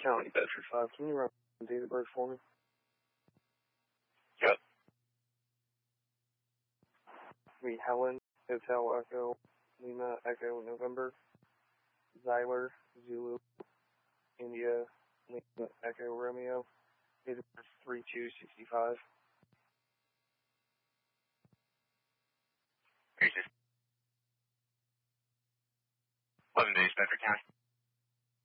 County, Bedford 5. Can you run the date of birth for me? Yep. Me, Helen, Hotel Echo, Lima, Echo, November, Zyler, Zulu, India, Lima, Echo, Romeo, date of birth 3265. 11 days, Bedford County.